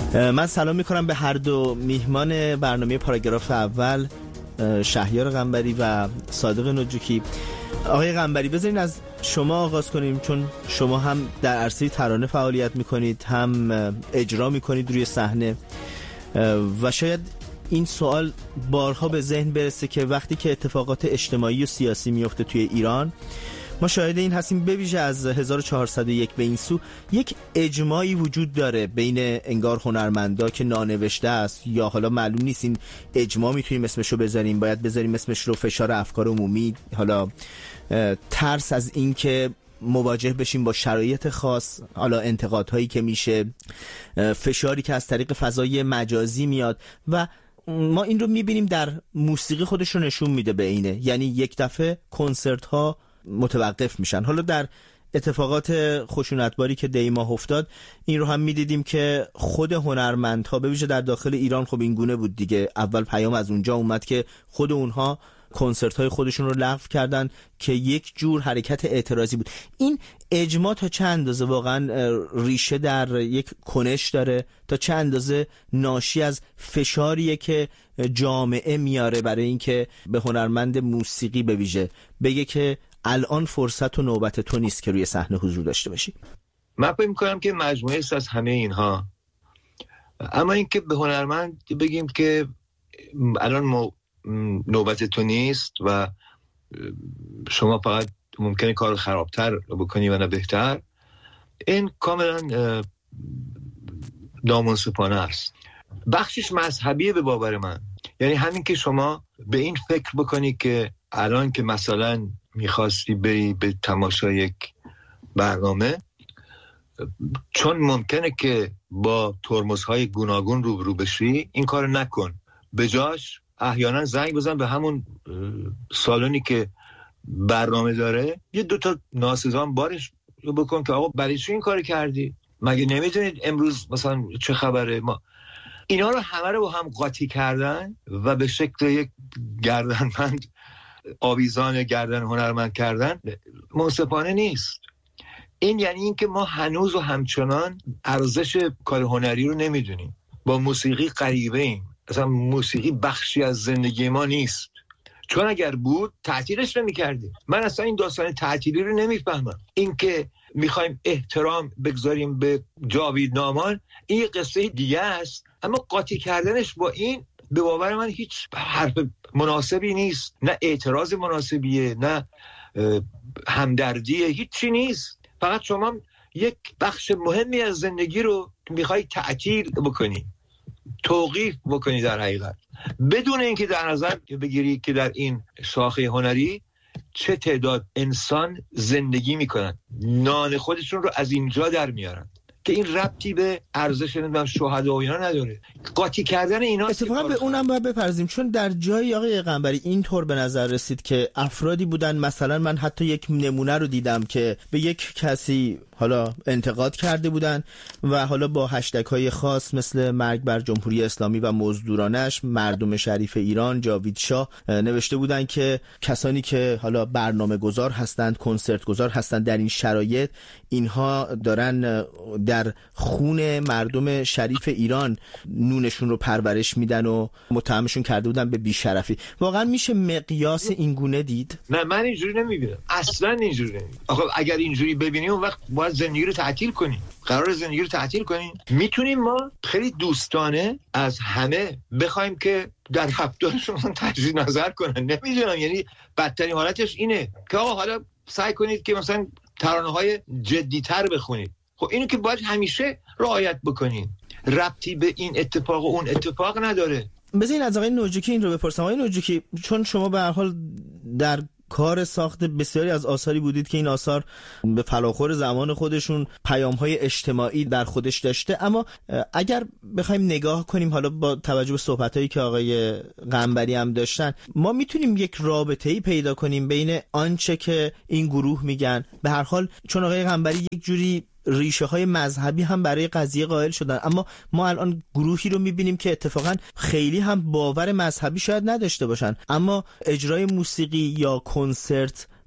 من سلام میکنم به هر دو میهمان برنامه پاراگراف اول، شهریار قنبری و صادق نجوکی. آقای قنبری، بذارین از شما آغاز کنیم، چون شما هم در عرصه ترانه فعالیت میکنید، هم اجرا میکنید روی صحنه و شاید این سوال بارها به ذهن برسه که وقتی که اتفاقات اجتماعی و سیاسی میفته توی ایران، ما شاهد این هستیم به ویژه از 1401 به این سو یک اجماعی وجود داره بین انگار هنرمندا که نانوشته است، یا حالا معلوم نیست این اجماع میتونیم اسمشو بذاریم، باید بذاریم اسمش رو فشار افکار عمومی، حالا ترس از این که مواجه بشیم با شرایط خاص، حالا انتقادهایی که میشه، فشاری که از طریق فضای مجازی میاد و ما این رو میبینیم در موسیقی خودش رو نشون میده به اینه، یعنی یک دفعه کنسرت ها متوقف میشن. حالا در اتفاقات خشونتباری که دی ماه افتاد این رو هم میدیدیم که خود هنرمندها به ویژه در داخل ایران خب این گونه بود دیگه، اول پیام از اونجا اومد که خود اونها کنسرت های خودشون رو لغو کردن که یک جور حرکت اعتراضی بود. این اجماع تا چه اندازه واقعا ریشه در یک کنش داره، تا چه اندازه ناشی از فشاریه که جامعه میاره برای اینکه به هنرمند موسیقی به ویژه بگه که الان فرصت و نوبت تو نیست که روی صحنه حضور داشته باشی؟ من فکر می‌کنم که مجموعه است از همه اینها، اما اینکه به هنرمند بگیم که الان نوبت تو نیست و شما فقط ممکنه کار خرابتر بکنی و نه بهتر، این کاملا نامنصفانه است. بخشش مذهبیه به باور من، یعنی همین که شما به این فکر بکنی که الان که مثلا میخواستی بری به تماشای یک برنامه، چون ممکنه که با ترمزهای گوناگون روبرو بشی، این کار نکن، به جاش احیانا زنگ بزن به همون سالونی که برنامه داره، یه دوتا ناسزان بارش بکن که آقا برای چی این کار کردی؟ مگه نمیدونید امروز مثلا چه خبره؟ ما اینا رو همه رو با هم قاطی کردن و به شکل یک گردنبند آویزان گردن هنرمند کردن منصفانه نیست. این یعنی این که ما هنوز و همچنان ارزش کار هنری رو نمیدونیم، با موسیقی غریبه ایم، اصلا موسیقی بخشی از زندگی ما نیست، چون اگر بود تعطیلش نمی‌کردیم. من اصلا این داستان تعطیلی رو نمیفهمم. این که میخوایم احترام بگذاریم به جاوید نامان، این یه قصه دیگه است، اما قاطی کردنش با این به باور من هیچ حرف مناسبی نیست، نه اعتراض مناسبیه، نه همدردیه، هیچی نیست. فقط شما یک بخش مهمی از زندگی رو میخوای تعطیل بکنی، توقیف بکنی، در حقیقت بدون اینکه در نظر بگیری که در این شاخه هنری چه تعداد انسان زندگی میکنن، نان خودشون رو از اینجا در میارن، که این ربطی به ارزش نمیدونم شهدا و اینا نداره. قاطی کردن اینا اتفاقا به اونم باید بپرزیم، چون در جایی آقای قنبری اینطور به نظر رسید که افرادی بودن، مثلا من حتی یک نمونه رو دیدم که به یک کسی حالا انتقاد کرده بودن و حالا با هشتگ‌های خاص مثل مرگ بر جمهوری اسلامی و مزدورانش، مردم شریف ایران، جاوید شاه، نوشته بودن که کسانی که حالا برنامه گذار هستند، کنسرت گذار هستند، در این شرایط اینها دارن در خون مردم شریف ایران نونشون رو پرورش میدن و متهمشون کرده بودن به بیشرفی. واقعا میشه مقیاس این گونه دید؟ نه، من اینجوری نمیبینم، اصلا اینجوری نمیبینم. آخه اگر اینجوری ببینیم اون وقت باید زندگی رو تعطیل کنیم. قرار زندگی رو تعطیل کنیم؟ میتونیم ما خیلی دوستانه از همه بخوایم که در رفتارشون تجدید نظر کنن؟ نمیدونم، یعنی بدترین حالتش اینه که آقا حالا سعی کنید که مثلا ترانه‌های جدی‌تر بخونید. خب اینو که باید همیشه رعایت بکنیم، ربطی به این اتفاق و اون اتفاق نداره. بذارین از آقای نجوکی این رو بپرسم. آقای نجوکی، چون شما به هر حال در کار ساخت بسیاری از آثاری بودید که این آثار به فراخور زمان خودشون پیام‌های اجتماعی در خودش داشته، اما اگر بخوایم نگاه کنیم حالا با توجه به صحبتایی که آقای قنبری هم داشتن، ما میتونیم یک رابطه‌ای پیدا کنیم بین آنچه که این گروه میگن، به هر حال چون آقای قنبری یک جوری ریشه های مذهبی هم برای قضیه قائل شدن، اما ما الان گروهی رو میبینیم که اتفاقا خیلی هم باور مذهبی شاید نداشته باشن، اما اجرای موسیقی یا کنسرت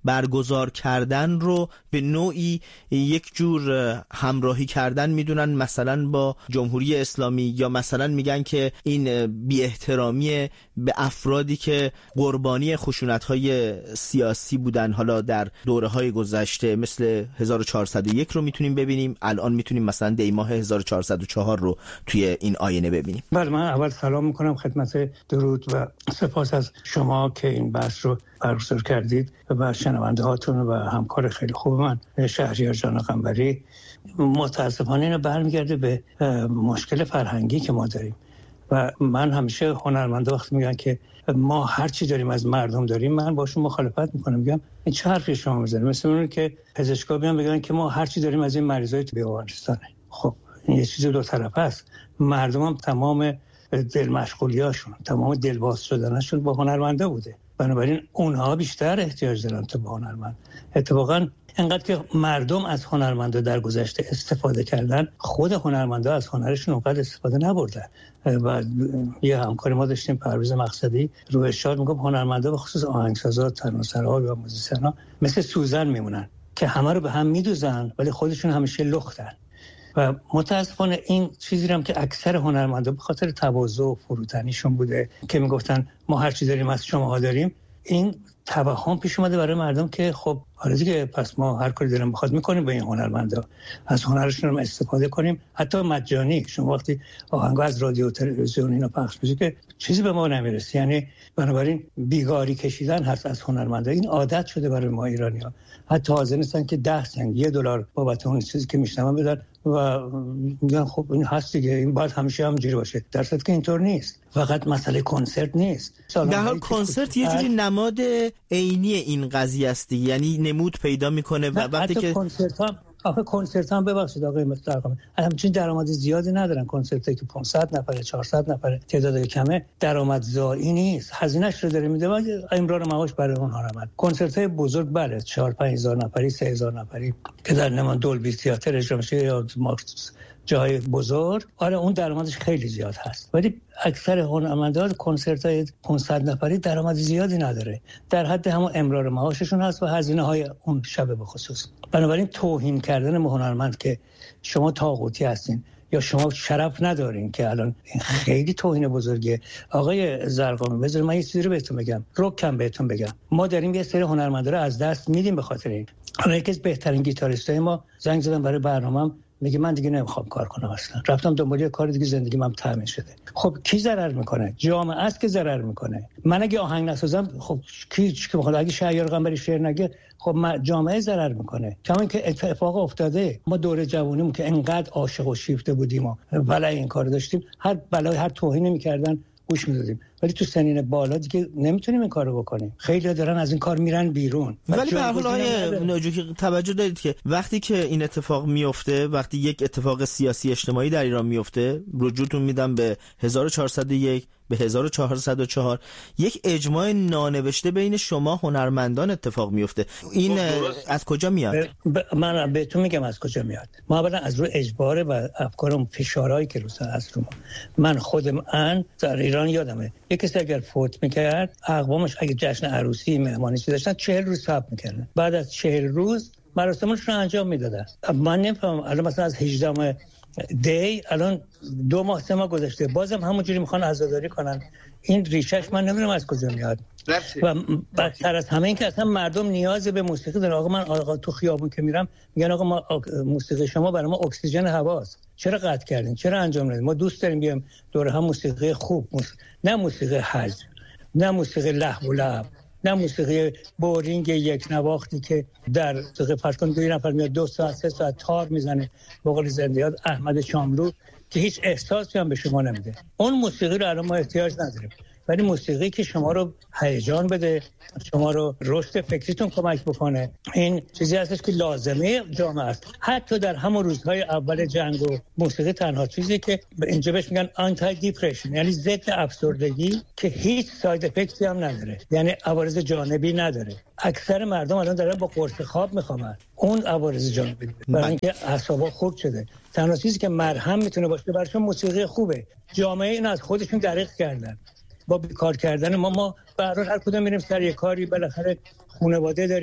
برگزار کردن رو به نوعی یک جور همراهی کردن میدونن مثلا با جمهوری اسلامی، یا مثلا میگن که این بی احترامی به افرادی که قربانی خشونت‌های سیاسی بودن حالا در دوره‌های گذشته، مثل 1401 رو میتونیم ببینیم، الان میتونیم مثلا دیماه 1404 رو توی این آینه ببینیم. بله، من اول سلام میکنم خدمت درود و سپاس از شما که این بحث رو برگزار کردید و شنونده هاتون و همکار خیلی خوب من شهریار جان قنبری. متاسفانه اینو برمیگرده به مشکل فرهنگی که ما داریم و من همیشه هنرمندا وقتی میگن که ما هر چی داریم از مردم داریم، من باشون مخالفت میکنم، میگم این چه حرفی شما میزنید؟ مثل اون که پزشکا بیان بگن که ما هر چی داریم از این مریضای بیمارستانه. خب این یه چیز دو طرفه است. مردم هم تمام دل مشغولیاشون، تمام دلباز شدنشون با هنرمندا بوده، بنابراین اونها بیشتر احتیاج دارن تا به هنرمند. اتفاقا انقدر که مردم از هنرمندا در گذشته استفاده کردن، خود هنرمندا از هنرشون اونقدر استفاده نبردن. و یه همکار ما داشتیم، پرویز مقصدی، رو ارشاد میگم هنرمندا به خصوص آهنگسازا، ترانه‌سراها و موزیسینا مثل سوزن میمونن که همه رو به هم میدوزن ولی خودشون همیشه لختن. و متاسفانه این چیزی هم که اکثر هنرمندا به خاطر تواضع و فروتنیشون بوده که میگفتن ما هر چی داریم از شماها داریم، این توهم پیش اومده برای مردم که خب حالا دیگه پس ما هر کاری داریم بخواد میکنیم با این هنرمندا، از هنرشون هم استفاده کنیم، حتی مجانی. شما وقتی آهنگا از رادیو و تلویزیون اینا پخش میشه که چیزی به ما نمیرسه. یعنی بنابراین بیگاری کشیدن هست از هنرمندا، این عادت شده برای ما ایرانی‌ها. حتی حاضر نیستن که 10 سنت $1 بابت اون چیزی که میشنون بدن و میگن خب این هست دیگه، این باید همیشه همینجوری باشه، در صورتی که اینطور نیست. فقط مسئله کنسرت نیست. در حال کنسرت یه جوری نماد عینی این قضیه است، یعنی نمود پیدا میکنه و وقتی که کنسرت هم ببخشید آقای محترم، همچین درآمد زیادی ندارن. کنسرتی که 500 نفره 400 نفره تعداد کمه، درآمدزایی نیست، هزینه‌اش رو داره میده و امرار معاش برای اون هنرمند. کنسرت‌های بزرگ بله 4-5 هزار نفری 3 هزار نفری که در نمان دولبی تئاتر اجرا میشه یا جای بزرگ، آره اون درآمدش خیلی زیاد هست، ولی اکثر هنرمندان کنسرت‌های 500 نفری درآمد زیادی نداره، در حد همون امرار معاششون هست و هزینه‌های اون شب به خصوص. بنابراین توهین کردن به هنرمند که شما طاغوتی هستین یا شما شرف ندارین که الان خیلی توهین بزرگیه. آقای زرقامی بذار من یه چیزی رو بهتون بگم، رکم بهتون بگم، ما داریم یه سری هنرمندا رو از دست میدیم به خاطر این. الان یکی از بهترین گیتاریستای ما زنگ زدن برای برنامه‌ام، میگه من دیگه نمیخوام کار کنم، اصلا رفتم دنبال یه کار دیگه، زندگی من تامین شده. خب کی ضرر میکنه؟ جامعه است که ضرر میکنه. من اگه آهنگ نسازم خب کی بخواد؟ اگه شهریار قنبری شعر نگه خب جامعه ضرر میکنه. کما که اتفاق افتاده، ما دوره جوونیمون که انقدر عاشق و شیفته بودیم و ولای این کار داشتیم، هر بلای هر توهینی میکردن گوش میدادیم، ولی تو سنین بالا دیگه نمیتونیم این کارو بکنیم. خیلی دارن از این کار میرن بیرون. ولی به هر حال آقای ناجوکی توجه دارید که وقتی که این اتفاق میفته، وقتی یک اتفاق سیاسی اجتماعی در ایران میفته، رجوعتون میدم به 1401 به 1404، یک اجماع نانوشته بین شما هنرمندان اتفاق میفته. این از کجا میاد؟ من بهتون میگم از کجا میاد. ما اولا از روی اجبار و افکار فشارهایی که روسن از رو من خودم در ایران یادمه یک کسی اگر فوت میکرد، اقوامش اگه جشن عروسی مهمانی چیزی داشتن 40 روز صبر میکردن، بعد از 40 روز مراسمش رو انجام میدادن. من نمیفهمم الان مثلا از 18 دی الان 2 ماه 3 ماه گذشته بازم همونجوری میخوان عزاداری کنن. این ریشش من نمیدونم از کجا میاد. و بدتر از همه این که اصلا مردم نیاز به موسیقی دارن. آقا تو خیابون که میرم میگن آقا ما موسیقی شما برای ما اکسیژن هواست، چرا قطع کردین، چرا انجام ندید؟ ما دوست داریم بیام دور هم موسیقی خوب، نه موسیقی هج، نه موسیقی لهو و لعب، نه موسیقی بورینگ یک نواختی که در دقیقه فرض کن 2 نفر میاد 2 ساعت 3 ساعت تار میزنه به قول زندیات احمد شاملو که هیچ احساسی هم به شما نمیده. اون موسیقی رو الان ما احتیاج نداریم، ولی موسیقی که شما رو هیجان بده، شما رو رشد فکریتون کمک بکنه، این چیزی هستش که لازمه جامعه است. حتی در همون روزهای اول جنگ و موسیقی تنها چیزی که اینجا بهش میگن آنتی دیپرشن، یعنی ضد افسردگی که هیچ ساید افکتی هم نداره، یعنی عوارض جانبی نداره. اکثر مردم الان دارن با قرص خواب میخوامن، اون عوارض جانبی برای اینکه اعصابا خورد شده. تنها چیزی که مرهم میتونه باشه براشون موسیقی خوبه. جامعه این از خودشون دریغ کردن با بیکار کردن ما به هر حال هر کدوم میریم سر یه کاری، بالاخره خانواده داریم،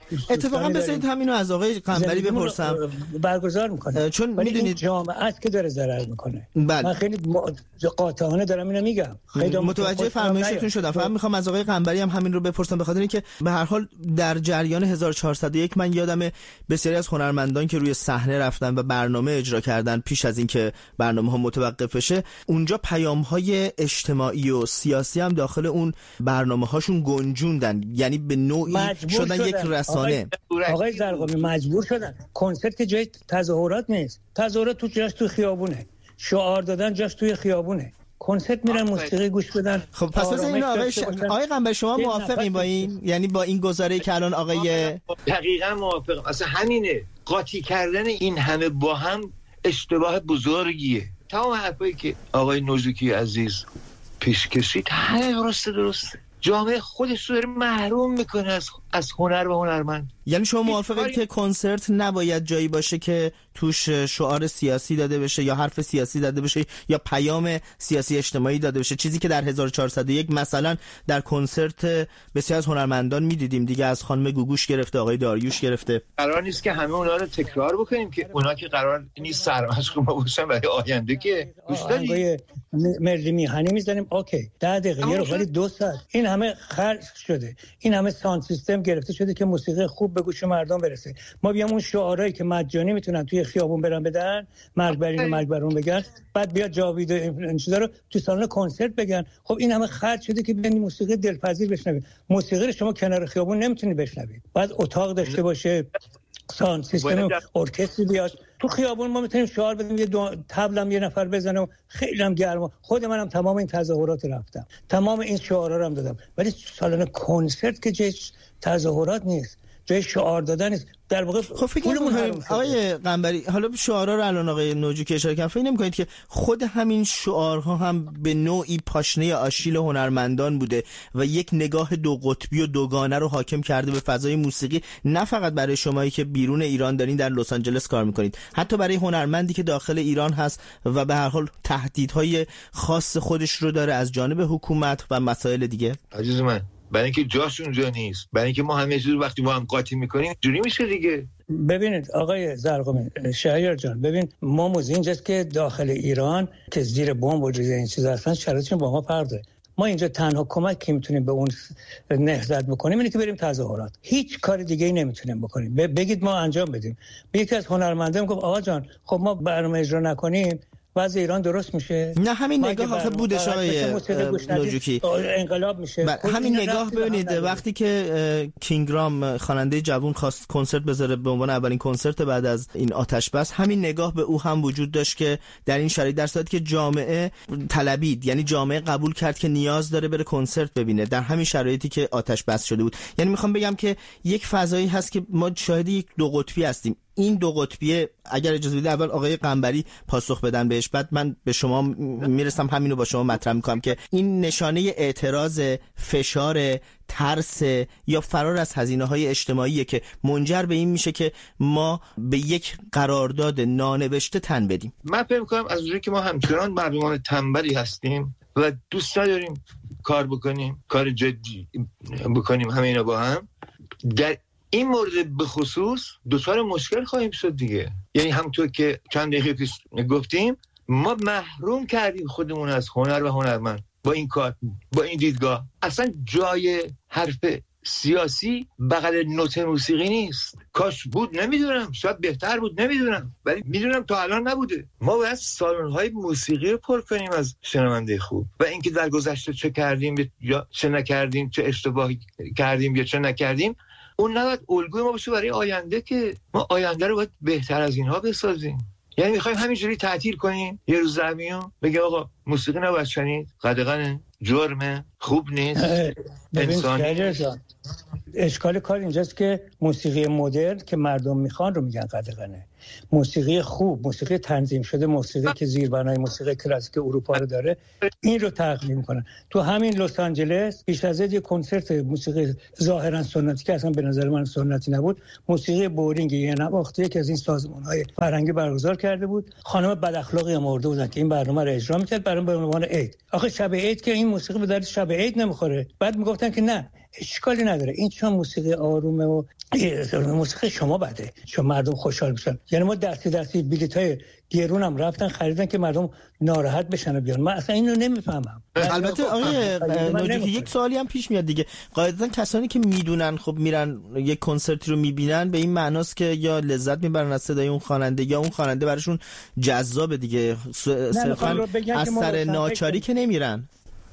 اتفاقا بذارید همینو از آقای قنبری بپرسم. برگزار میکنه چون میدونید جامعه است که داره ضرر میکنه. بله. من خیلی قاطعانه دارم اینو میگم. خیلی متوجه فرمایشتون شدم. فقط میخوام از آقای قنبری هم همین رو بپرسم، به خاطر اینکه به هر حال در جریان 1401 من یادم بسیاری از هنرمندان که روی صحنه رفتن و برنامه اجرا کردن پیش از اینکه برنامه‌ها متوقف بشه، اونجا پیام‌های اجتماعی و سیاسی هم داخل اون برنامه‌هاشون گنجوندن، یعنی به نوعی شدن یک رسانه. آقای زرقامی مجبور شدن. کنسرت که جای تظاهرات نیست. تظاهرات تو خیابونه. شعار دادن جاش توی خیابونه. کنسرت میرن موسیقی گوش بدن. خب پس اینو آقای قنبری شما موافقین با این؟ یعنی با این گزاره‌ای که الان آقای دقیقاً موافقم. اصلا همینه، قاطی کردن این همه با هم اشتباه بزرگیه. تمام حرفایی که آقای نوژوکی عزیز پیش کشید همه درسته. جامعه خودش رو محروم میکنه از هنر و هنرمند. یعنی شما موافقید که کنسرت نباید جایی باشه که توش شعار سیاسی داده بشه یا حرف سیاسی داده بشه یا پیام سیاسی اجتماعی داده بشه، چیزی که در 1401 مثلا در کنسرت بسیار از هنرمندان میدیدیم دیگه، از خانم گوگوش گرفته آقای داریوش گرفته. قرار نیست که همه اونا رو تکرار بکنیم که اونا که قرار نیست سرمشق ما باشن برای آینده که گوش دادی ملی میهنی میزنیم اوکی 10 دقیقه رو ولی 2 ساعت این همه خرج شده، این همه ساوند سیستم گرفته شده که موسیقی خوب به گوش مردم برسه. ما بیام اون شعارهایی که مجانی میتونن توی خیابون برن بدن، مرگ بر این و مرگ بر اون بگن، بعد بیا جاوید این چیزا رو تو سالن کنسرت بگن. خب این همه خرج شده که بیان موسیقی دلپذیر بشنوید. موسیقی رو شما کنار خیابون نمیتونید بشنوید. بعد اتاق داشته باشه، ساوند سیستم ارکستر بیاد تو خیابون. ما میتونیم شعار بدیم، یه طبلم یه نفر بزنه و خیلی هم گرما. خود منم تمام این تظاهرات رفتم، تمام این شعارا رو هم دادم، ولی سالن کنسرت که جای تظاهرات نیست، جای شعار دادن نیست. در واقع خب فکر می‌کنم آقای قنبری، حالا شعارها رو الان آقای نوجوکی اشاره کردن، فکر نمی‌کنید که خود همین شعارها هم به نوعی پاشنه آشیل هنرمندان بوده و یک نگاه دو قطبی و دوگانه رو حاکم کرده به فضای موسیقی، نه فقط برای شمایی که بیرون ایران دارین در لس آنجلس کار می‌کنید، حتی برای هنرمندی که داخل ایران هست و به هر حال تهدیدهای خاص خودش رو داره از جانب حکومت و مسائل دیگه؟ عزیز من، برای اینکه جاش اونجا نیست، برای اینکه ما همه چیز وقتی با هم قاطی میکنیم جوری میشه دیگه. ببینید آقای زرقامی، شهریار جان، ببین ما موضوع اینجاست که داخل ایران که زیر بمب و این چیزا هستن شرایطشون با ما فرقه. ما اینجا تنها کمک که میتونیم به اون نهضت بکنیم اینه که بریم تظاهرات. هیچ کار دیگه ای نمیتونیم بکنیم. بگید ما انجام بدیم. یکی از هنرمندان گفت آقا جان خب ما برنامه اجرا نکنیم وضع ایران درست میشه. نه همین نگاه آخه بودش آقای نوجوکی، انقلاب میشه. همین نگاه ببینید وقتی که کینگرام خواننده جوان خواست کنسرت بذاره به عنوان اولین کنسرت بعد از این آتش بس، همین نگاه به او هم وجود داشت که در این شرایط در صورتی که جامعه طلبید، یعنی جامعه قبول کرد که نیاز داره بره کنسرت ببینه در همین شرایطی که آتش بس شده بود. یعنی میخوام بگم که یک فضایی هست که ما شاهد یک دو قطبی هستیم. این دو قطبیه اگر اجازه بدید اول آقای قنبری پاسخ بدن بهش، بعد من به شما میرسم همینو با شما مطرح میکنم که این نشانه اعتراض، فشار، ترس یا فرار از هزینه‌های اجتماعیه که منجر به این میشه که ما به یک قرارداد نانوشته تن بدیم. من فکر میکنم از اونجایی که ما همچنان مردمان تنبلی هستیم و دوست نداریم کار بکنیم، کار جدی بکنیم همه اینا با هم، در این مورد به خصوص دوچار مشکل خواهیم شد دیگه. یعنی همونطور که چند دقیقه پیش گفتیم ما محروم کردیم خودمون از هنر و هنرمند با این کار، با این دیدگاه. اصلا جای حرف سیاسی بغل نوت موسیقی نیست. کاش بود، نمیدونم، شاید بهتر بود، نمیدونم، ولی میدونم تا الان نبوده. ما باید سالن‌های موسیقی رو پر کنیم از شنونده خوب و اینکه در گذشته چه کردیم یا چه نکردیم، چه اشتباهی کردیم یا چه نکردیم، اون نباید الگوی ما باشه برای آینده که ما آینده رو باید بهتر از اینها بسازیم. یعنی میخوایم همینجوری تعطیل کنیم یه روز زمینو بگیم آقا موسیقی نباید شنید، قدغنه، جرمه، خوب نیست، انسانی. اشکال کار اینجاست که موسیقی مدرن که مردم میخوان رو میگن قدغنه. موسیقی خوب، موسیقی تنظیم شده، موسیقی که زیربنای موسیقی کلاسیک اروپا رو داره، این رو تقلید میکنن. تو همین لس آنجلس پیش از یه کنسرت موسیقی ظاهرا سنتی که اصلا به نظر من سنتی نبود، موسیقی بورینگ یه نواخته که از این سازمان‌های فرهنگی برگزار کرده بود، خانم بداخلاقی مرده بودن که این برنامه رو اجرا میکرد برای به عنوان عید. آخه شب عید که این موسیقی به درد شب عید نمیخوره. بعد میگفتن که نه اشکالی نداره. این چون موسیقی آرومه و موسیقی شما بده، چون مردم خوشحال بشن. یعنی ما دستی بلیطای گرون هم رفتن خریدن که مردم ناراحت بشن و بیان. من اصلا اینو نمیفهمم. البته آقای نوجوکی یک سوالی هم پیش میاد دیگه. قاعدتا کسانی که میدونن خب میرن یک کنسرتی رو میبینن، به این معناست که یا لذت میبرن از صدای اون خواننده یا اون خواننده براشون جذابه دیگه. صرفا از سر ناچاری که نمیرن.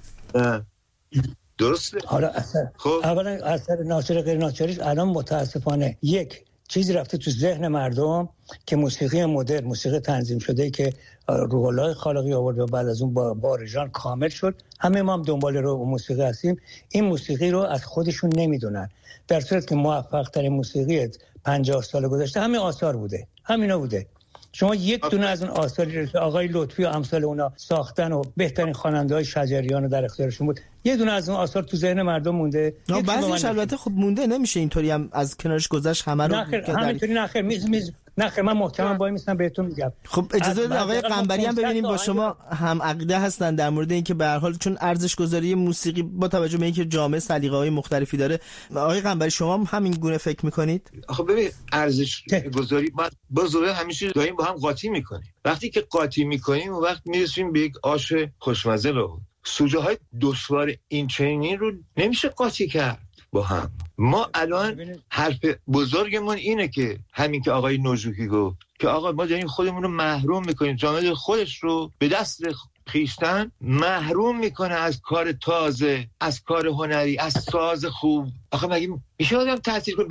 درسته. حالا اولا اثر ناچاری غیر ناچاریش الان متاسفانه یک چیزی رفته تو ذهن مردم که موسیقی مدرن، موسیقی تنظیم شده که روح الله خالقی آورد و بعد از اون با بارژان کامل شد، همه ما هم دنبال رو موسیقی هستیم. این موسیقی رو از خودشون نمیدونن، در صورتی که موفق ترین موسیقی 50 سال گذشته همین آثار بوده، همینا بوده. شما یک دونه از اون آثاری رو که آقای لطفی و امثال اونا ساختن و بهترین خواننده‌های شجریان رو در اختیارشون بود، یه دونه از اون آثار تو ذهن مردم مونده. بعضیش البته خب مونده، نمیشه اینطوری هم از کنارش گذشت همه رو. همینطوری نخیر میز نخیر، من محترمم وای میستم بهتون میگم. خب اجازه بدید آقای قنبری هم ببینیم با شما هم عقیده هستن در مورد اینکه به هر حال چون ارزش گذاری موسیقی با توجه به اینکه جامعه سلیقه‌های مختلفی داره. آقای قنبری شما هم همین گونه فکر میکنید؟ خب ببین ارزش گذاری با ضرورت همیشه داریم با هم قاطی میکنیم. وقتی که قاطی میکنیم اون وقت میرسیم به یک آش خوشمزه. رو سوژه های دشوار این چنین رو نمیشه قاطی کرد با هم. ما الان حرف بزرگمون اینه که همین که آقای نوجوکی گفت که آقا ما داریم خودمون رو محروم میکنیم، جامعه خودش رو به دست خیشتن محروم میکنه از کار تازه، از کار هنری، از ساز خوب. آخه مگه میشه آدم تاثیر کنه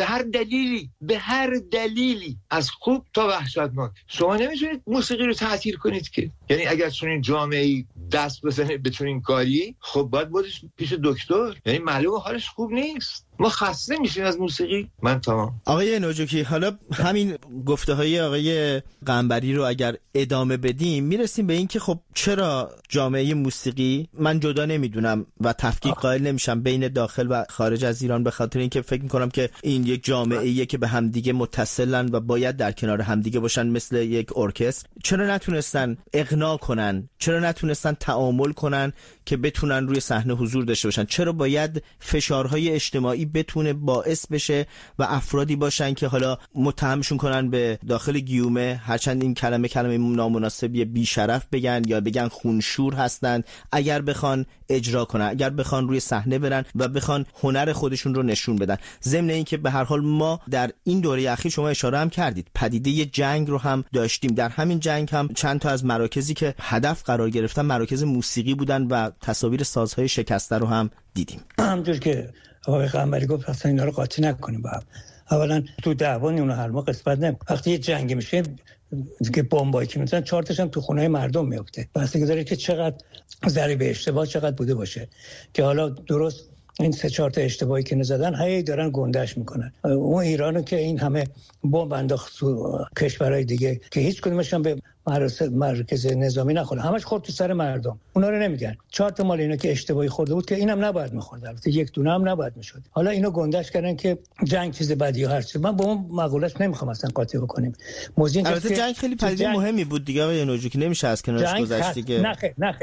به هر دلیلی از خوب تا وحشتناک؟ شما نمیتونید موسیقی رو تاثیر کنید که. یعنی اگر چنین جامعه‌ای دست بزنه به چنین کاری، خب باید بودش پیش دکتر. یعنی معلومه حالش خوب نیست. ما خسته میشیم از موسیقی. من تمام. آقای نوجوکی، حالا همین گفته‌های آقای قنبری رو اگر ادامه بدیم میرسیم به این که خب چرا جامعه موسیقی، من جدا نمیدونم و تفکیک قائل نمیشم بین داخل و خارج از ایران، به خاطر اینکه فکر میکنم که این یک جامعه‌ایه که به همدیگه متصلن و باید در کنار همدیگه باشن مثل یک ارکستر. چرا نتونستن اقناع کنن؟ چرا نتونستن تعامل کنن که بتونن روی صحنه حضور داشته باشن؟ چرا باید فشارهای اجتماعی بتونه باعث بشه و افرادی باشن که حالا متهمشون کنن به داخل گیومه، هرچند این کلمه نامناسبی بی‌شرف بگن یا بگن خونشور هستند، اگر بخوان اجرا کنن، اگر بخوان روی صحنه برن و بخوان هنر خودشون رو نشون بدن. ضمن این که به هر حال ما در این دوره اخیر شما اشاره هم کردید پدیده جنگ رو هم داشتیم. در همین جنگ هم چند تا از مراکزی که هدف قرار گرفتن مراکز موسیقی بودن و تصاویر سازهای شکسته رو هم دیدیم. همونطور که آقای قنبری گفت اصلا اینا رو قاطی نکنیم با هم. اولا تو دعوان اون هر ما قسمت نمی. وقتی یه جنگ میشه که بمبایی که میزنن 4 تاشم تو خونه مردم میفته. واسه که داره که چقدر ضریب اشتباه چقدر بوده باشه که حالا درست این 3-4 تا اشتباهی که نزدن هی دارن گندش میکنن. اون ایرانو که این همه بمب انداخت تو کشورهای دیگه که هیچ کدومش هم به مرکز نظامی نخورد، همش خورد تو سر مردم. اونا رو نمیگن. 4 تا مال اینا که اشتباهی خورده بود که اینم نباید میخورد، البته یک دونه هم نباید میشد. حالا اینو گندش کردن که جنگ چیز بدی هر چیز. من با اون مقولهش نمیخوام اصلا قاطی بکنیم. البته جنگ خیلی پدیده مهمی بود دیگه آقای نوجوکی، نمیشه از کنارش گذشت دیگه. نه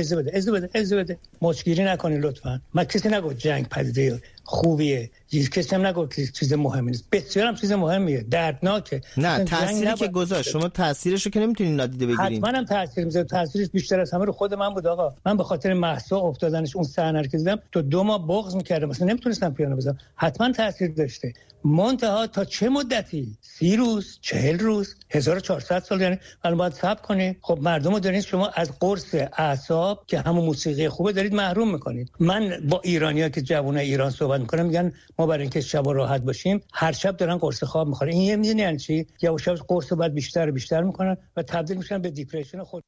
اجازه بده مشکلی نکنید لطفا. من کسی نگفت جنگ پدیده خوبیه، کسی هم نگفت که چیز مهمی نیست. بسیار هم چیز مهمیه، دردناکه. نه تأثیری که گذاشت شما تأثیرش رو که نمیتونید نادیده بگیرید. حتما هم تأثیر میذاره. تأثیرش بیشتر از همه رو خود من بود آقا. من به خاطر مهسا افتادنش اون صحنه که دیدم تو 2 ماه بغض می‌کردم، مثلا نمیتونستم پیانو بزنم. حتما تأثیر داشته. منتها تا چه مدتی؟ 30 روز، 40 روز، 1400 سال، یعنی الان باید صبر کنید. خب مردمو دارین شما از قرص اعصاب که همون موسیقی خوبه دارید محروم میکنید. من با ایرانی‌ها که جوانای ایران صحبت میکنم میگن ما برای اینکه شب راحت باشیم هر شب دارن قرص خواب میخورن. این میدونی یعنی چی؟ یواش یواش قرص بعد بیشتر میکنن و تبدیل میشن به دیپرشن خود.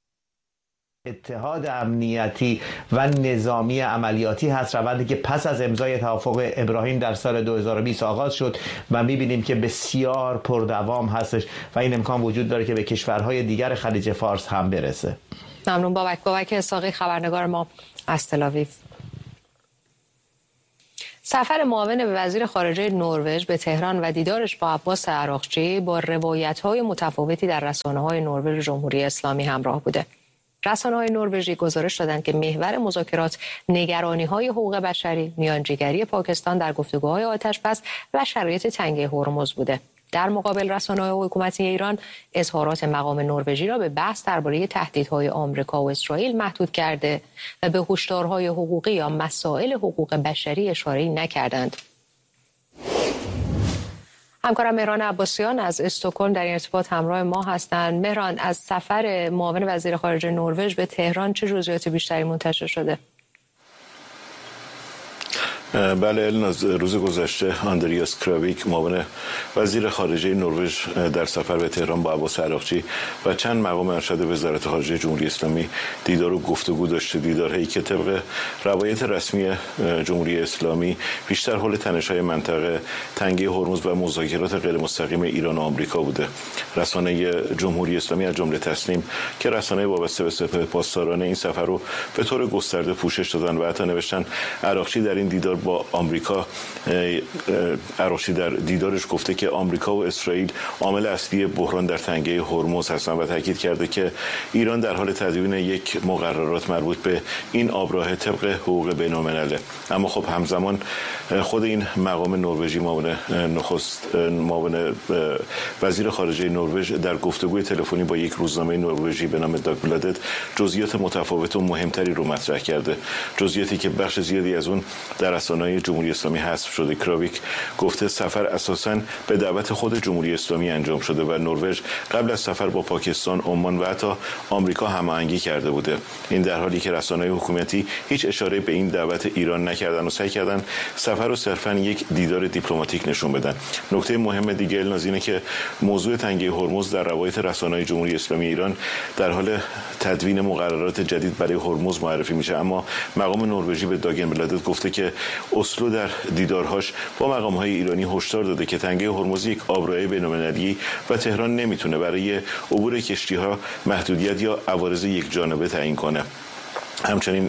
اتحاد امنیتی و نظامی عملیاتی هست، روندی که پس از امضای توافق ابراهیم در سال 2020 آغاز شد و می‌بینیم که بسیار پردوام هستش و این امکان وجود داره که به کشورهای دیگر خلیج فارس هم برسه. ممنون بابک اسحاقی، خبرنگار ما از تل‌آویو. سفر معاون وزیر خارجه نروژ به تهران و دیدارش با عباس عراقچی با روایت‌های متفاوتی در رسانه‌های نروژ و جمهوری اسلامی همراه بوده. رسانه‌های نروژی گزارش دادند که محور مذاکرات نگرانی‌های حقوق بشری، میانجیگری پاکستان در گفتگوهای آتش‌بس و شرایط تنگه هرمز بوده. در مقابل رسانه‌های حکومتی ایران اظهارات مقام نروژی را به بحث درباره تهدیدهای آمریکا و اسرائیل محدود کرده و به هشدارهای حقوقی یا مسائل حقوق بشری اشاره نکردند. همکارم مهران عباسیان از استکهلم در این ارتباط همراه ما هستند. مهران، از سفر معاون وزیر خارجه نروژ به تهران چه جزئیات بیشتری منتشر شده؟ بله الان از روز گذشته آندریاس کراویک معاون وزیر خارجه نروژ در سفر به تهران با عباس عراقچی و چند مقام ارشد وزارت خارجه جمهوری اسلامی دیدار و گفتگو داشته. دیدارهایی که طبق روایت رسمی جمهوری اسلامی بیشتر حول تنش‌های منطقه، تنگه هرمز و مذاکرات غیر مستقیم ایران و آمریکا بوده. رسانه جمهوری اسلامی از جمله تسنیم که رسانه وابسته به سپاه پاسداران این سفر رو به طور گسترده پوشش دادن و حتی نوشتن عراقچی در این دیدار با آمریکا، عراقچی در دیدارش گفته که آمریکا و اسرائیل عامل اصلی بحران در تنگه هرمز هستند و تاکید کرده که ایران در حال تدوین یک مقررات مربوط به این آبراه طبق حقوق بین‌الملل. اما خب همزمان خود این مقام نروژی معاون وزیر خارجه نروژ در گفتگوی تلفنی با یک روزنامه نروژی به نام داگبلادت جزئیات متفاوت و مهمتری رو مطرح کرده، جزئیاتی که بخش زیادی از اون در رسانه‌های جمهوری اسلامی حذف شده. کراویک گفته سفر اساساً به دعوت خود جمهوری اسلامی انجام شده و نروژ قبل از سفر با پاکستان، عمان و حتی آمریکا هماهنگی کرده بوده. این در حالی که رسانه‌های حکومتی هیچ اشاره به این دعوت ایران نکردن و سعی کردن سفر رو صرفاً یک دیدار دیپلماتیک نشون بدن. نکته مهم دیگه اینه که موضوع تنگه هرمز در روایت رسانه‌های جمهوری اسلامی ایران در حال تدوین مقررات جدید برای هرمز معرفی میشه، اما مقام نروژی به داگبلادت گفته که اسلو در دیدارهاش با مقام‌های ایرانی هشدار داده که تنگه هرمز یک آبراهه بین‌المللی و تهران نمیتونه برای عبور کشتی‌ها محدودیت یا عوارض یک جانبه تعیین کنه. همچنین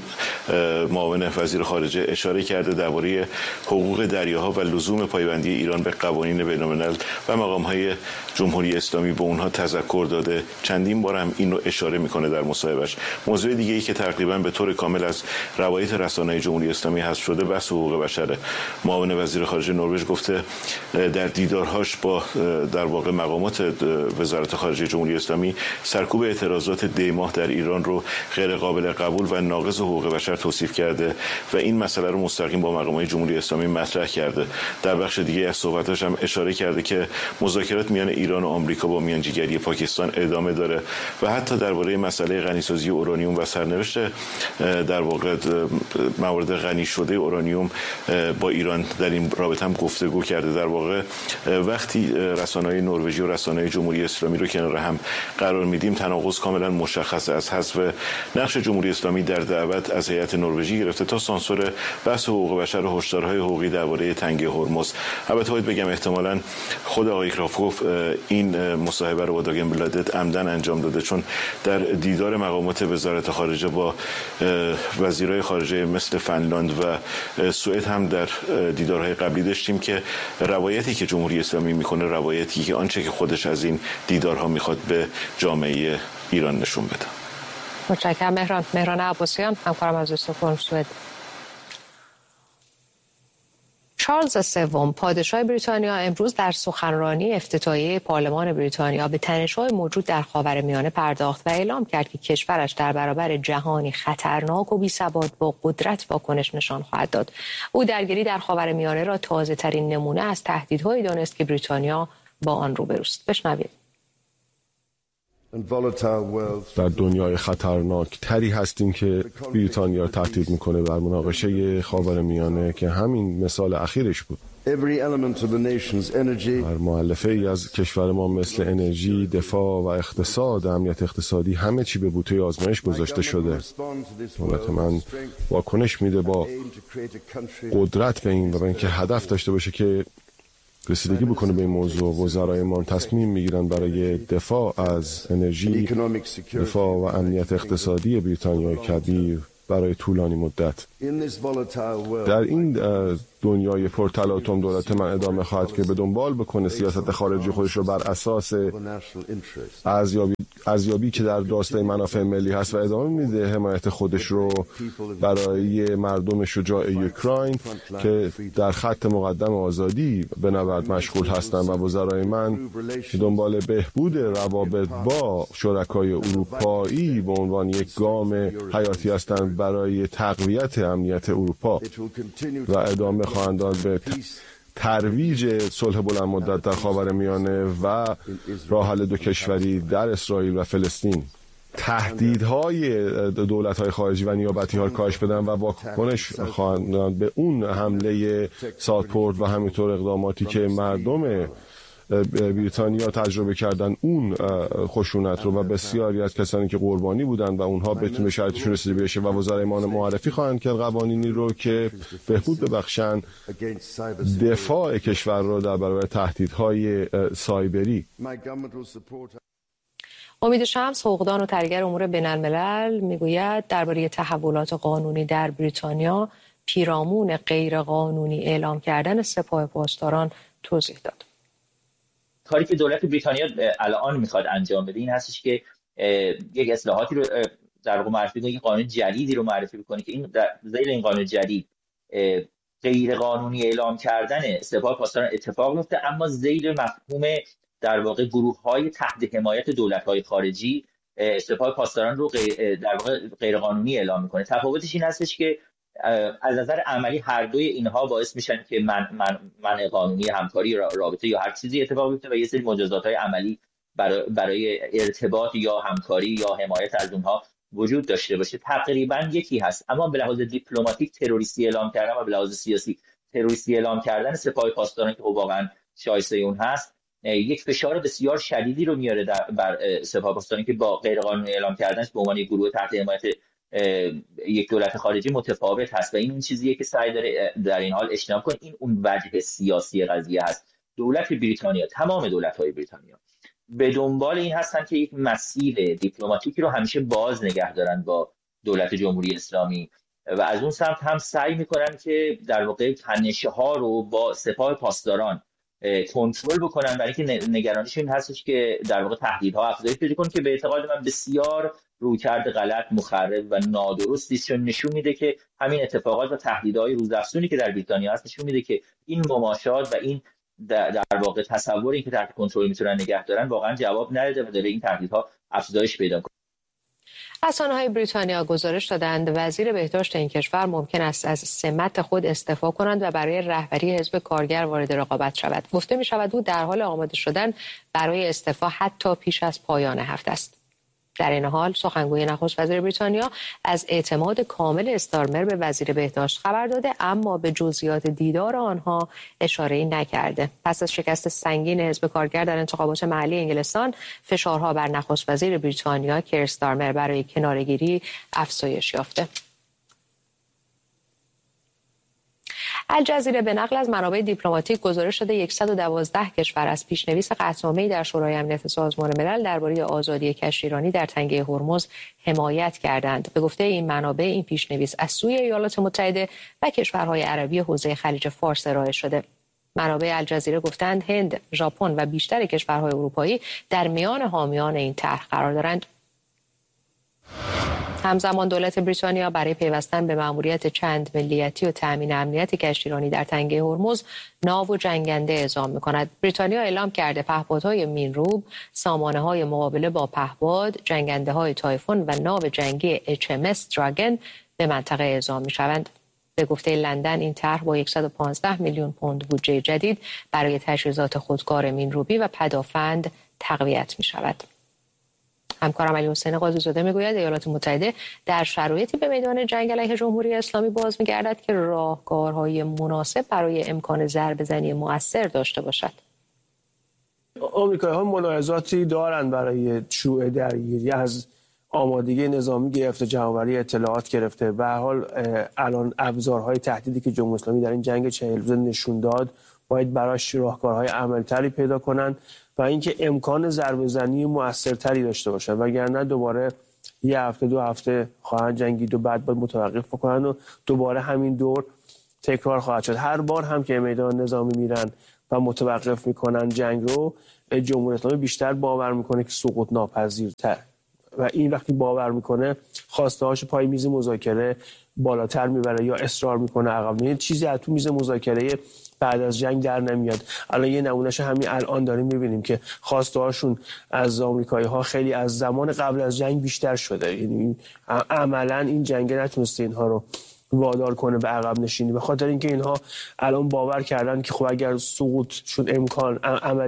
معاون وزیر خارجه اشاره کرده درباره حقوق دریاها و لزوم پایبندی ایران به قوانین بین‌الملل و مقام‌های جمهوری اسلامی به اونها تذکر داده. چندین بار هم این رو اشاره میکنه در مصاحبهش. موضوع دیگه‌ای که تقریبا به طور کامل از روایت رسانه‌های جمهوری اسلامی حذف شده بحث حقوق بشره. معاون وزیر خارجه نروژ گفته در دیدارهاش با در واقع مقامات وزارت خارجه جمهوری اسلامی سرکوب اعتراضات دی‌ماه در ایران رو غیر قابل قبول و ناقض حقوق بشر توصیف کرده و این مسئله رو مستقیم با مقامات جمهوری اسلامی مطرح کرده. در بخش دیگه از صحبتاش هم اشاره کرده که مذاکرات میان ایران و آمریکا با میانجیگری پاکستان ادامه داره و حتی درباره مسئله غنیسازی اورانیوم و سرنوشت در واقع موارد غنی شده اورانیوم با ایران در این رابطه هم گفتگو کرده. در واقع وقتی رسانه‌های نروژی و رسانه‌های جمهوری اسلامی رو کنار هم قرار میدیم تناقض کاملا مشخص از حذف نقش جمهوری اسلامی در دعوت از هیئت نروژی گرفته تا سانسور بحث حقوق بشر و هشدارهای حقوقی درباره تنگه هرمز. البته باید بگم احتمالاً خود آقای کراویک این مصاحبه رو با داگبلادت عمدن انجام داده، چون در دیدار مقامات وزارت خارجه با وزیرای خارجه مثل فنلاند و سوئد هم در دیدارهای قبلی داشتیم که روایتی که جمهوری اسلامی میکنه روایتی که آنچه که خودش از این دیدارها میخواد به جامعه ایران نشون بده. متشکرم مهران عباسیان، همکارم از استکهلم سوئد. چارلز سوم پادشاه بریتانیا امروز در سخنرانی افتتاحیه پارلمان بریتانیا به تنش‌های موجود در خاورمیانه پرداخت و اعلام کرد که کشورش در برابر جهانی خطرناک و بی‌ثبات با قدرت واکنش نشان خواهد داد. او درگیری در خاورمیانه را تازه‌ترین نمونه از تهدیدهایی دانست که بریتانیا با آن روبروست. بشنوید. در دنیای خطرناک تری هستیم که بریتانیا تهدید میکنه بر مناقشه خاورمیانه که همین مثال اخیرش بود. هر مؤلفه ای از کشور ما مثل انرژی، دفاع و اقتصاد، امنیت اقتصادی همه چی به بوته آزمایش گذاشته شده. دولت من واکنش میده با قدرت به این و به اینکه هدف داشته باشه که رسیدگی بکنه به این موضوع. وزرای ما تصمیم میگیرن برای دفاع از انرژی، دفاع و امنیت اقتصادی بریتانیای کبیر برای طولانی مدت. در این دنیای پرتلاطم دولت من ادامه خواهد که به دنبال بکنه سیاست خارجی خودش رو بر اساس ارزیابی که در راستای منافع ملی هست و ادامه میده حمایت خودش رو برای مردم شجاع اوکراین که در خط مقدم آزادی به نبرد مشغول هستند و وزرای من دنبال بهبود روابط با شرکای اروپایی به عنوان یک گام حیاتی هستند برای تقویت امنیت اروپا و ادامه خواهند داد به ترویج صلح بلند مدت در خاورمیانه و راه حل دو کشوری در اسرائیل و فلسطین. تهدیدهای دولت‌های خارجی و نیابتی‌ها کاهش بدن و واکنش خواهند به اون حمله ساوتپورت و همینطور اقداماتی که مردم بریتانیا تجربه کردن اون خشونت رو و بسیاری از کسانی که قربانی بودن و اونها بتونه به شرطشون رسیده بشه و وزرای ما معرفی خواهند کرد قوانینی رو که بهبود ببخشن دفاع کشور رو در برابر تهدیدهای سایبری. امید شمس، حقوقدان و تحلیلگر امور بین‌الملل، میگوید درباره تحولات قانونی در بریتانیا پیرامون غیرقانونی اعلام کردن سپاه پاسداران توضیح داد. کاری که دولت بریتانیا الان میخواد انجام بده این هستش که یک اصلاحاتی رو در واقع معرفی کنه، یک قانون جدیدی رو معرفی کنه که این زیر این قانون جدید غیر قانونی اعلام کردن سپاه پاسداران اتفاق میفته، اما زیر مفهوم در واقع گروه‌های تحت حمایت دولت‌های خارجی سپاه پاسداران رو در واقع غیر قانونی اعلام میکنه. تفاوتش این هستش که از نظر عملی هر دوی اینها باعث میشن که منع قانونی همکاری رابطه یا هر چیزی اتفاق بیفته و یه سری مجازات‌های عملی برای ارتباط یا همکاری یا حمایت از اونها وجود داشته باشه. تقریبا یکی هست، اما به لحاظ دیپلماتیک تروریستی اعلام کردن و به لحاظ سیاسی تروریستی اعلام کردن سپاه پاسداران که واقعا شایسته اون هست یک فشار بسیار شدیدی رو میاره بر سپاه پاسداران که با غیر قانونی اعلام کردنش به عنوان گروه تحت حمایت یک دولت خارجی متفاوت هست و این چیزیه که سعی داره در این حال اجتناب کنه. این اون وجه سیاسی قضیه هست. دولت بریتانیا، تمام دولت‌های بریتانیا به دنبال این هستن که یک مسیر دیپلماتیکی رو همیشه باز نگه دارن با دولت جمهوری اسلامی و از اون سمت هم سعی میکنن که در واقع تنش‌ها رو با سپاه پاسداران کنترل بکنن، برای اینکه نگرانیش این هستش که در واقع تهدیدها افزایش پیدا کنه که به اعتقاد من بسیار رویکرد غلط، مخرب و نادرستی است، چون نشون میده که همین اتفاقات و تهدیدهای روزافزونی که در بریتانیا هست نشون میده که این مماشات و این در واقع تصوری که تحت کنترل میتونن نگه دارن واقعا جواب نداده و داره این تهدیدها افزایش پیدا کنه. رسانه‌های بریتانیا گزارش دادند وزیر بهداشت این کشور ممکن است از سمت خود استعفا کنند و برای رهبری حزب کارگر وارد رقابت شود. گفته می‌شود او در حال آماده شدن برای استعفا حتی پیش از پایان هفته است. در این حال سخنگوی نخست وزیر بریتانیا از اعتماد کامل استارمر به وزیر بهداشت خبر داده، اما به جزئیات دیدار آنها اشاره‌ای نکرده. پس از شکست سنگین حزب کارگر در انتخابات محلی انگلستان، فشارها بر نخست وزیر بریتانیا کیر استارمر برای کناره‌گیری افزایش یافته. الجزیره به نقل از منابع دیپلماتیک گزارش داده 112 کشور از پیشنویس قطعنامه‌ای در شورای امنیت سازمان ملل درباره آزادی کشتیرانی در تنگه هرمز حمایت کردند. به گفته این منابع این پیشنویس از سوی ایالات متحده و کشورهای عربی حوزه خلیج فارس ارائه شده. منابع الجزیره گفتند هند، ژاپن و بیشتر کشورهای اروپایی در میان حامیان این طرح قرار دارند. همزمان دولت بریتانیا برای پیوستن به مأموریت چند ملیتی و تأمین امنیت کشتیرانی در تنگه هرمز ناو و جنگنده اعزام می‌کند. بریتانیا اعلام کرده پهپادهای مینروب، سامانه‌های مقابله با پهپاد، جنگنده‌های تایفون و ناو جنگی HMS دراگن به منطقه اعزام می‌شوند. به گفته لندن این طرح با 115 میلیون پوند بودجه جدید برای تجهیزات خودکار مینروبی و پدافند تقویت می‌شود. همکارم علی حسین قاضی زاده میگوید ایالات متحده در شرایطی به میدان جنگ علیه جمهوری اسلامی باز میگردد که راهکارهای مناسب برای امکان ضربه‌زنی مؤثر داشته باشد. آمریکایی‌ها ملاحظاتی دارند برای شروع درگیری، از آمادگی نظامی گرفته، جمع‌آوری اطلاعات گرفته. به هر حال الان ابزارهای تهدیدی که جمهوری اسلامی در این جنگ 40 روزه نشون داد باید براش راهکارهای عملی‌تری پیدا کنند و اینکه امکان ضربه‌زنی موثرتری داشته باشند، وگرنه دوباره یه هفته 2 هفته خواهند جنگید و بعد باید متوقف بکنن و دوباره همین دور تکرار خواهد شد. هر بار هم که میدان نظامی میرن و متوقف میکنن جنگ رو، جمهوری اسلامی بیشتر باور میکنه که سقوط ناپذیرتر، و این وقتی باور میکنه خواسته هاش پای میز مذاکره بالاتر میبره یا اصرار میکنه عقب. یعنی چیزی از تو میز مذاکره بعد از جنگ در نمیاد. الان یه نمونهش همین الان داریم میبینیم که خواسته هاشون از آمریکایی ها خیلی از زمان قبل از جنگ بیشتر شده. یعنی عملا این جنگ نتونسته اینها رو وادار کنه به عقب نشینی، به خاطر اینکه اینها الان باور کردن که خب اگر سقوط شد امکان عملی